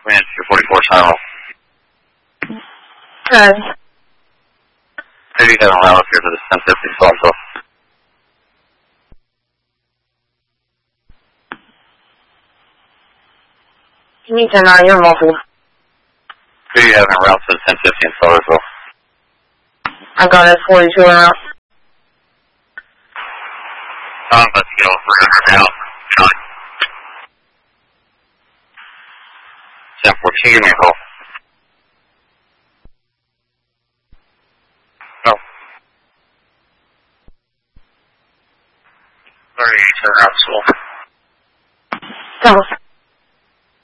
Command 244 Cyril. Okay. Maybe you can allow us here to the 1050 Salto. You need to know you're muffled. Who do you have en route to the 1050 in Sellersville? I got it 42 en route. Let's go 300 now. John. 1014, give me a call. No. 38 en route, school. Go.